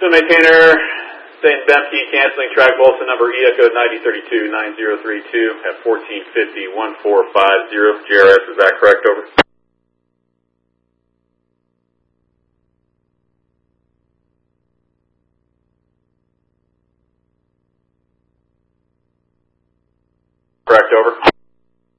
So maintainer, St. Bemke canceling track Volta number ECHO 9032-9032 at 1450-1450. GRS, is that correct? Over. Correct, over.